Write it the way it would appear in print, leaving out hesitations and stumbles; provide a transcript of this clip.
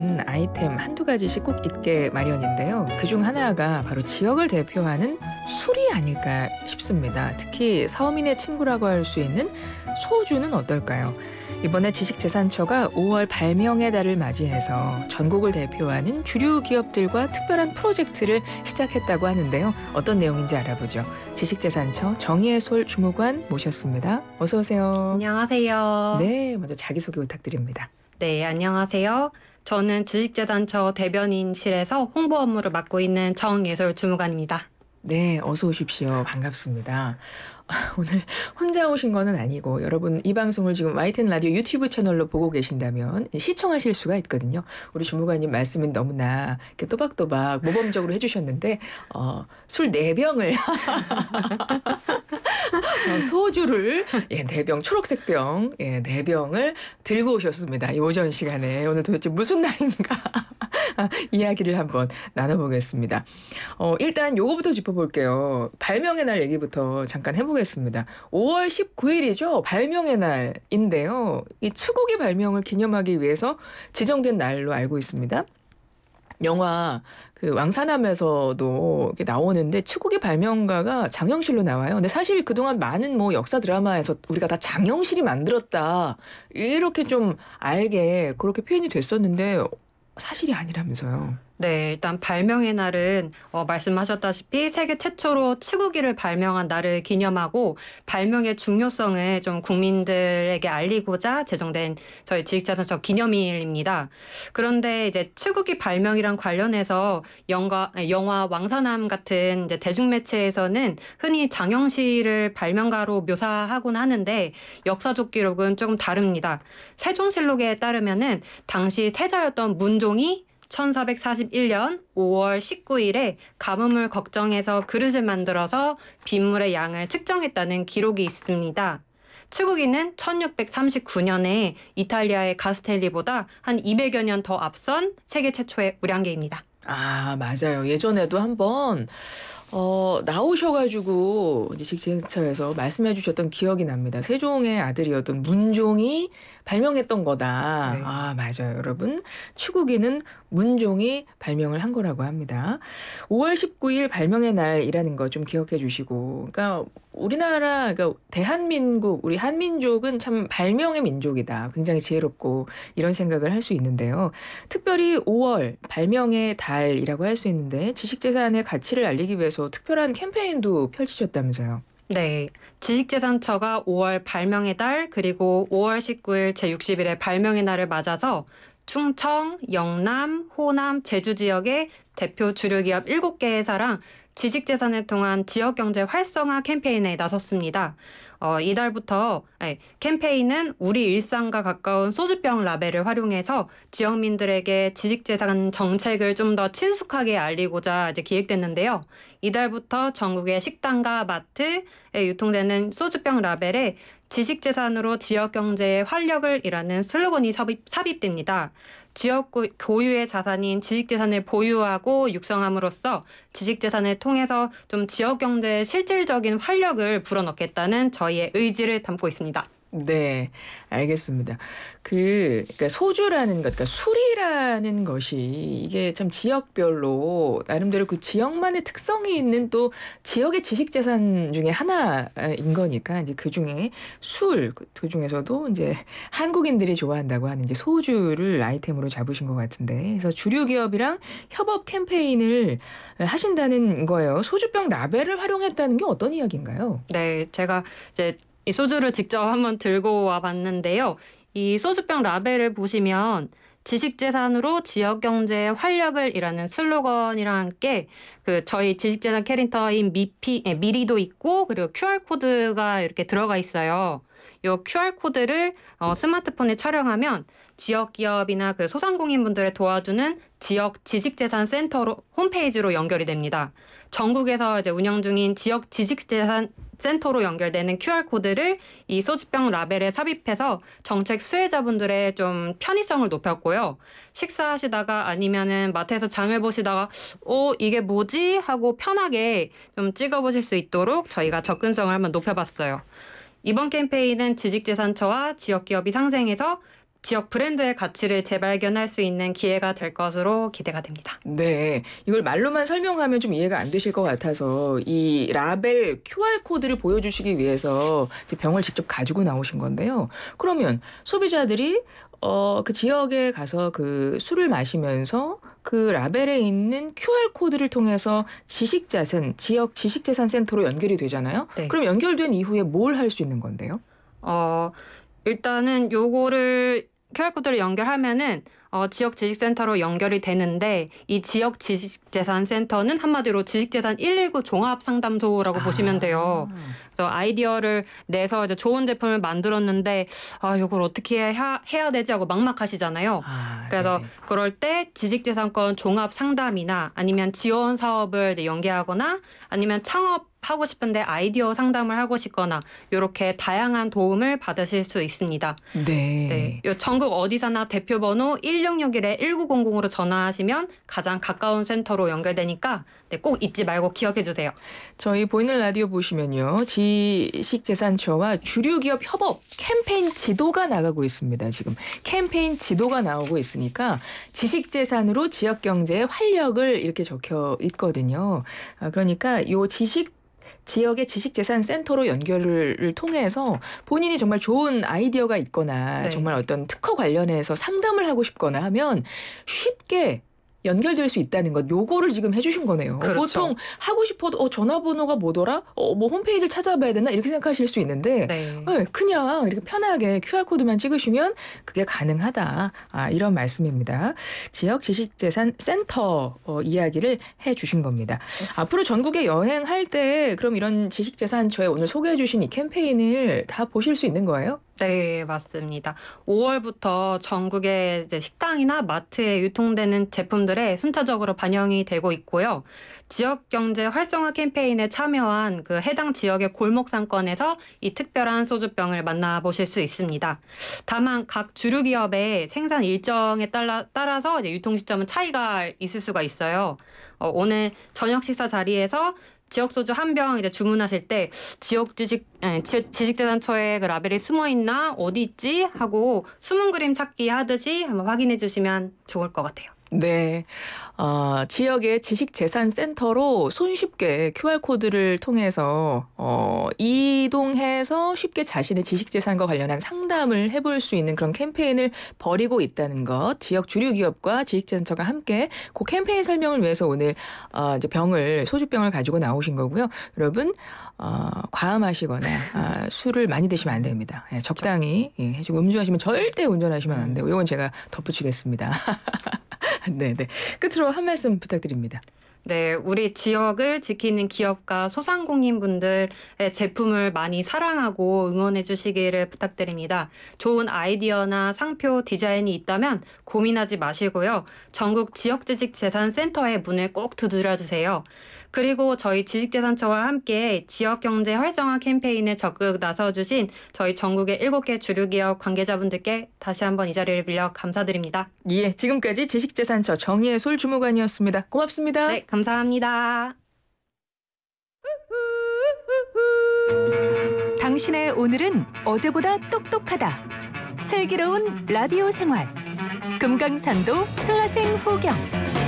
아이템 한두 가지씩 꼭 있게 마련인데요. 그중 하나가 바로 지역을 대표하는 술이 아닐까 싶습니다. 특히 서민의 친구라고 할 수 있는 소주는 어떨까요? 이번에 지식재산처가 5월 발명의 달을 맞이해서 전국을 대표하는 주류 기업들과 특별한 프로젝트를 시작했다고 하는데요. 어떤 내용인지 알아보죠. 지식재산처 정의솔 주무관 모셨습니다. 어서 오세요. 안녕하세요. 네, 먼저 자기소개 부탁드립니다. 네, 안녕하세요. 저는 지식재단처 대변인실에서 홍보 업무를 맡고 있는 정예솔 주무관입니다. 네, 어서 오십시오. 반갑습니다. 오늘 혼자 오신 거는 아니고 여러분 이 방송을 지금 YTN 라디오 유튜브 채널로 보고 계신다면 시청하실 수가 있거든요. 우리 주무관님 말씀은 너무나 이렇게 또박또박 모범적으로 해주셨는데 술 4병을 소주를 4병 초록색 병 4병을 들고 오셨습니다. 이 오전 시간에 오늘 도대체 무슨 날인가 이야기를 한번 나눠보겠습니다. 일단 요거부터 짚어볼게요. 발명의 날 얘기부터 잠깐 해보겠습니다. 5월 19일이죠. 발명의 날인데요. 이 추국의 발명을 기념하기 위해서 지정된 날로 알고 있습니다. 영화 그 왕사남에서도 이렇게 나오는데 추국의 발명가가 장영실로 나와요. 근데 사실 그동안 많은 뭐 역사 드라마에서 우리가 다 장영실이 만들었다 이렇게 좀 알게 그렇게 표현이 됐었는데 사실이 아니라면서요. 네, 일단 발명의 날은 말씀하셨다시피 세계 최초로 치구기를 발명한 날을 기념하고 발명의 중요성을 좀 국민들에게 알리고자 제정된 저희 지식자산처 기념일입니다. 그런데 이제 치구기 발명이랑 관련해서 영화 왕사남 같은 이제 대중매체에서는 흔히 장영실을 발명가로 묘사하곤 하는데 역사적 기록은 조금 다릅니다. 세종실록에 따르면은 당시 세자였던 문종이 1441년 5월 19일에 가뭄을 걱정해서 그릇을 만들어서 빗물의 양을 측정했다는 기록이 있습니다. 치구기는 1639년에 이탈리아의 가스텔리보다 한 200여 년 더 앞선 세계 최초의 우량계입니다. 아, 맞아요. 예전에도 한번 나오셔가지고 이제 직제처에서 말씀해 주셨던 기억이 납니다. 세종의 아들이었던 문종이 발명했던 거다. 네. 아, 맞아요, 여러분. 추구기는 문종이 발명을 한 거라고 합니다. 5월 19일 발명의 날이라는 거 좀 기억해 주시고, 그러니까 우리나라, 그러니까 대한민국, 우리 한민족은 참 발명의 민족이다. 굉장히 지혜롭고 이런 생각을 할 수 있는데요. 특별히 5월 발명의 달이라고 할 수 있는데 지식재산의 가치를 알리기 위해서 특별한 캠페인도 펼치셨다면서요. 네, 지식재산처가 5월 발명의 달 그리고 5월 19일 제60일의 발명의 날을 맞아서 충청, 영남, 호남, 제주 지역의 대표 주류기업 7개 회사랑 지식재산을 통한 지역경제 활성화 캠페인에 나섰습니다. 이달부터 캠페인은 우리 일상과 가까운 소주병 라벨을 활용해서 지역민들에게 지식재산 정책을 좀 더 친숙하게 알리고자 이제 기획됐는데요. 이달부터 전국의 식당과 마트에 유통되는 소주병 라벨에 지식재산으로 지역경제의 활력을 이라는 슬로건이 삽입됩니다. 지역 고유의 자산인 지식재산을 보유하고 육성함으로써 지식재산을 통해서 좀 지역경제의 실질적인 활력을 불어넣겠다는 저희의 의지를 담고 있습니다. 네, 알겠습니다. 그러니까 소주라는 것, 그러니까 술이라는 것이 이게 참 지역별로 나름대로 그 지역만의 특성이 있는 또 지역의 지식재산 중에 하나인 거니까 이제 그 중에 술, 그 중에서도 이제 한국인들이 좋아한다고 하는 이제 소주를 아이템으로 잡으신 것 같은데, 그래서 주류 기업이랑 협업 캠페인을 하신다는 거예요. 소주병 라벨을 활용했다는 게 어떤 이야기인가요? 네, 제가 이제 이 소주를 직접 한번 들고 와 봤는데요. 이 소주병 라벨을 보시면 지식재산으로 지역경제의 활력을 이라는 슬로건이랑 함께 그 저희 지식재산 캐릭터인 미리도 있고 그리고 QR코드가 이렇게 들어가 있어요. 이 QR코드를 스마트폰에 촬영하면 지역 기업이나 그 소상공인분들을 도와주는 지역 지식재산 센터로 홈페이지로 연결이 됩니다. 전국에서 이제 운영 중인 지역 지식재산 센터로 연결되는 QR코드를 이 소주병 라벨에 삽입해서 정책 수혜자분들의 좀 편의성을 높였고요. 식사하시다가 아니면은 마트에서 장을 보시다가 이게 뭐지? 하고 편하게 좀 찍어보실 수 있도록 저희가 접근성을 한번 높여봤어요. 이번 캠페인은 지식재산처와 지역기업이 상생해서 지역 브랜드의 가치를 재발견할 수 있는 기회가 될 것으로 기대가 됩니다. 네, 이걸 말로만 설명하면 좀 이해가 안 되실 것 같아서 이 라벨 QR코드를 보여주시기 위해서 이제 병을 직접 가지고 나오신 건데요. 그러면 소비자들이 그 지역에 가서 그 술을 마시면서 그 라벨에 있는 QR코드를 통해서 지역 지식재산센터로 연결이 되잖아요. 네. 그럼 연결된 이후에 뭘 할 수 있는 건데요? 일단은 요거를 QR코드를 연결하면은 지역 지식센터로 연결이 되는데 이 지역 지식재산센터는 한마디로 지식재산 119 종합상담소라고 보시면 돼요. 그래서 아이디어를 내서 이제 좋은 제품을 만들었는데 이걸 어떻게 해야 되지 하고 막막하시잖아요. 그래서 네네. 그럴 때 지식재산권 종합상담이나 아니면 지원 사업을 이제 연계하거나 아니면 창업하고 싶은데 아이디어 상담을 하고 싶거나 이렇게 다양한 도움을 받으실 수 있습니다. 네. 요 전국 어디서나 대표번호 1661-1900으로 전화하시면 가장 가까운 센터로 연결되니까 꼭 잊지 말고 기억해 주세요. 저희 보이는 라디오 보시면요. 지식재산처와 주류기업 협업 캠페인 지도가 나가고 있습니다. 지금 캠페인 지도가 나오고 있으니까 지식재산으로 지역경제의 활력을 이렇게 적혀 있거든요. 그러니까 요 지역의 지식재산센터로 연결을 통해서 본인이 정말 좋은 아이디어가 있거나 네. 정말 어떤 특허 관련해서 상담을 하고 싶거나 하면 쉽게 연결될 수 있다는 것, 요거를 지금 해주신 거네요. 그렇죠. 보통 하고 싶어도 전화번호가 뭐더라? 뭐 홈페이지를 찾아봐야 되나? 이렇게 생각하실 수 있는데 네. 그냥 이렇게 편하게 QR코드만 찍으시면 그게 가능하다. 이런 말씀입니다. 지역 지식재산 센터 이야기를 해주신 겁니다. 앞으로 전국에 여행할 때 그럼 이런 지식재산처에 오늘 소개해 주신 이 캠페인을 다 보실 수 있는 거예요? 네, 맞습니다. 5월부터 전국의 이제 식당이나 마트에 유통되는 제품들에 순차적으로 반영이 되고 있고요. 지역 경제 활성화 캠페인에 참여한 그 해당 지역의 골목 상권에서 이 특별한 소주병을 만나보실 수 있습니다. 다만 각 주류 기업의 생산 일정에 따라서 이제 유통 시점은 차이가 있을 수가 있어요. 오늘 저녁 식사 자리에서 지역 소주 한 병 이제 주문하실 때 지역 지식재산처에 그 라벨이 숨어 있나 어디 있지 하고 숨은 그림 찾기 하듯이 한번 확인해 주시면 좋을 것 같아요. 네. 지역의 지식재산센터로 손쉽게 QR코드를 통해서 이동해서 쉽게 자신의 지식재산과 관련한 상담을 해볼 수 있는 그런 캠페인을 벌이고 있다는 것. 지역 주류기업과 지식재산처가 함께 그 캠페인 설명을 위해서 오늘 이제 소주병을 가지고 나오신 거고요. 여러분 과음하시거나 술을 많이 드시면 안 됩니다. 적당히 해주고 음주하시면 절대 운전하시면 안 되고 이건 제가 덧붙이겠습니다. 네네. 끝으로 한 말씀 부탁드립니다. 네, 우리 지역을 지키는 기업가 소상공인분들의 제품을 많이 사랑하고 응원해 주시기를 부탁드립니다. 좋은 아이디어나 상표 디자인이 있다면 고민하지 마시고요. 전국 지역지식재산센터의 문을 꼭 두드려 주세요. 그리고 저희 지식재산처와 함께 지역경제 활성화 캠페인에 적극 나서주신 저희 전국의 7개 주류기업 관계자분들께 다시 한번 이 자리를 빌려 감사드립니다. 예, 지금까지 지식재산처 정예솔 주무관이었습니다. 고맙습니다. 네, 감사합니다. 당신의 오늘은 어제보다 똑똑하다. 슬기로운 라디오 생활. 금강산도 수화생 호경.